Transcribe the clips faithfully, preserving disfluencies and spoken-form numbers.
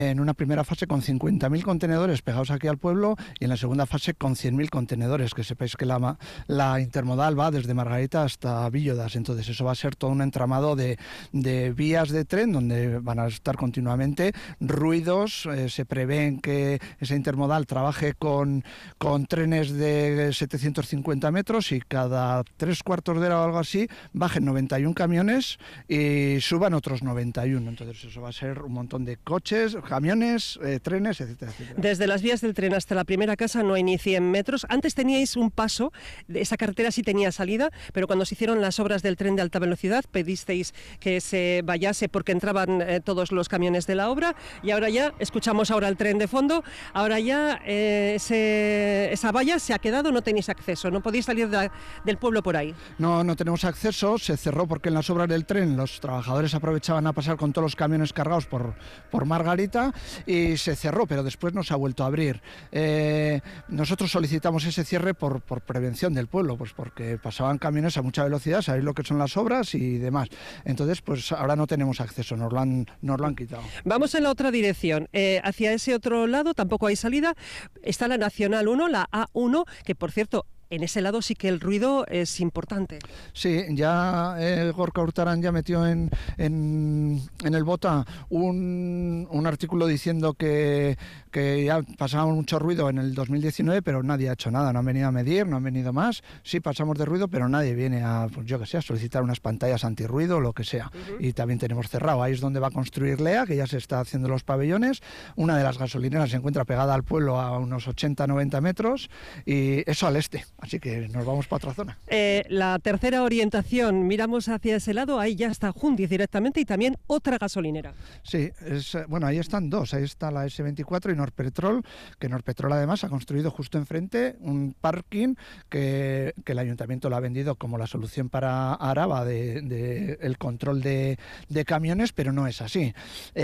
En una primera fase con cincuenta mil contenedores pegados aquí al pueblo y en la segunda fase con cien mil contenedores, que sepáis que la, la intermodal va desde Margarita hasta Villodas, entonces eso va a ser todo un entramado de, de vías de tren donde van a estar continuamente ruidos, eh, se prevén que esa intermodal trabaje con, con trenes de setecientos cincuenta metros y cada tres cuartos de hora o algo así bajen noventa y uno camiones y suban otros noventa y uno, entonces eso va a ser un montón de coches, camiones, eh, trenes, etcétera, etcétera. Desde las vías del tren hasta la primera casa no hay ni cien metros. Antes teníais un paso, esa carretera sí tenía salida, pero cuando se hicieron las obras del tren de alta velocidad pedisteis que se vallase porque entraban eh, todos los camiones de la obra y ahora ya, escuchamos ahora el tren de fondo, ahora ya eh, ese, esa valla se ha quedado, no tenéis acceso, no podéis salir de, del pueblo por ahí. No, no tenemos acceso, se cerró porque en las obras del tren los trabajadores aprovechaban a pasar con todos los camiones cargados por, por Margarita y se cerró, pero después no se ha vuelto a abrir. Eh, nosotros solicitamos ese cierre por, por prevención del pueblo, pues porque pasaban camiones a mucha velocidad, sabéis lo que son las obras y demás. Entonces, pues ahora no tenemos acceso, nos lo han, nos lo han quitado. Vamos en la otra dirección, eh, hacia ese otro lado tampoco hay salida, está la Nacional uno, la A uno, que por cierto, en ese lado sí que el ruido es importante. Sí, ya eh, Gorka Hurtaran ya metió en, en, en el BOTA un, un artículo diciendo que, que ya pasaba mucho ruido en el dos mil diecinueve, pero nadie ha hecho nada, no han venido a medir, no han venido más. Sí, pasamos de ruido, pero nadie viene a, pues yo que sé, a solicitar unas pantallas antirruido o lo que sea. Uh-huh. Y también tenemos cerrado, ahí es donde va a construir Lea, que ya se está haciendo los pabellones. Una de las gasolineras se encuentra pegada al pueblo a unos ochenta a noventa metros y eso al este. Así que nos vamos para otra zona. Eh, la tercera orientación, miramos hacia ese lado, ahí ya está Jundiz directamente y también otra gasolinera. Sí, es, bueno, ahí están dos, ahí está la ese veinticuatro y Norpetrol, que Norpetrol además ha construido justo enfrente un parking que, que el ayuntamiento lo ha vendido como la solución para Araba de, de el control de, de camiones, pero no es así.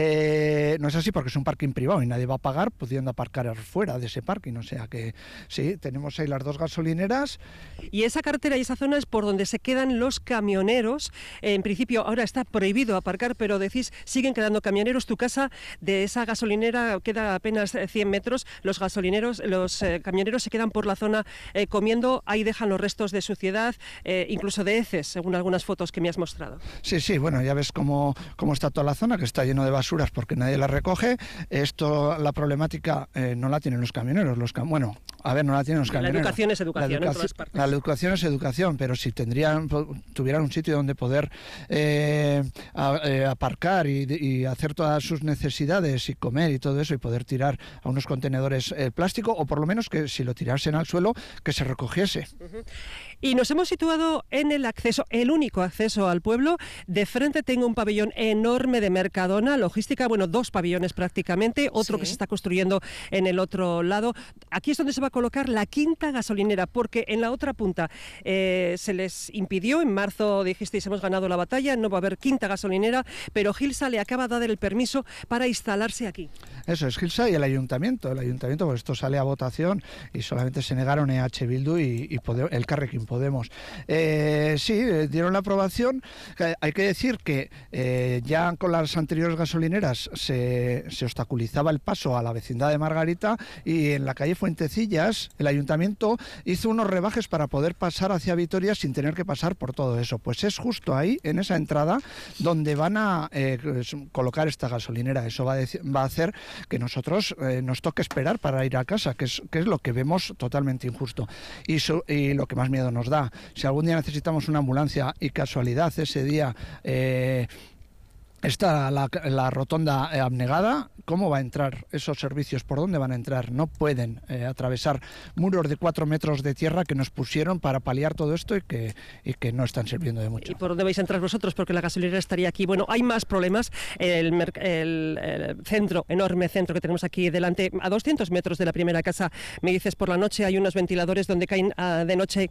Eh, no es así porque es un parking privado y nadie va a pagar pudiendo aparcar fuera de ese parking, o sea que sí, tenemos ahí las dos gasolineras. Y esa carretera y esa zona es por donde se quedan los camioneros. En principio ahora está prohibido aparcar, pero decís, siguen quedando camioneros. Tu casa de esa gasolinera queda apenas cien metros. Los gasolineros, los eh, camioneros se quedan por la zona eh, comiendo. Ahí dejan los restos de suciedad, eh, incluso de heces, según algunas fotos que me has mostrado. Sí, sí, bueno, ya ves cómo, cómo está toda la zona, que está lleno de basuras porque nadie la recoge. Esto, la problemática eh, no la tienen los camioneros. Los cam bueno, a ver, no la tienen los camioneros. La educación es educación. La, educación, la educación es educación, pero si tendrían, tuvieran un sitio donde poder eh, a, eh, aparcar y, y hacer todas sus necesidades y comer y todo eso y poder tirar a unos contenedores eh, plástico, o por lo menos que si lo tirasen al suelo, que se recogiese. Uh-huh. Y nos hemos situado en el acceso, el único acceso al pueblo. De frente tengo un pabellón enorme de Mercadona, logística, bueno, dos pabellones prácticamente, otro sí, que se está construyendo en el otro lado. Aquí es donde se va a colocar la quinta gasolinera, porque en la otra punta eh, se les impidió, en marzo dijisteis hemos ganado la batalla, no va a haber quinta gasolinera, pero Gilsa le acaba de dar el permiso para instalarse aquí. Eso es Gilsa y el ayuntamiento, el ayuntamiento, pues esto sale a votación y solamente se negaron E H Bildu y, y Podemos, el Carrequín Podemos. Eh, sí, dieron la aprobación. Hay que decir que eh, ya con las anteriores gasolineras se, se obstaculizaba el paso a la vecindad de Margarita y en la calle Fuentecillas el ayuntamiento hizo unos rebajes para poder pasar hacia Vitoria sin tener que pasar por todo eso. Pues es justo ahí, en esa entrada, donde van a eh, colocar esta gasolinera. Eso va a, va a hacer que nosotros eh, nos toque esperar para ir a casa, que es, que es lo que vemos totalmente injusto. Y, so, y lo que más miedo nos da, si algún día necesitamos una ambulancia y casualidad ese día eh, está la, la rotonda abnegada, ¿cómo va a entrar esos servicios? ¿Por dónde van a entrar? No pueden eh, atravesar muros de cuatro metros de tierra que nos pusieron para paliar todo esto y que, y que no están sirviendo de mucho. ¿Y por dónde vais a entrar vosotros? Porque la gasolinera estaría aquí. Bueno, hay más problemas. El, el, el centro, enorme centro que tenemos aquí delante, a doscientos metros de la primera casa, me dices por la noche hay unos ventiladores donde caen uh, de noche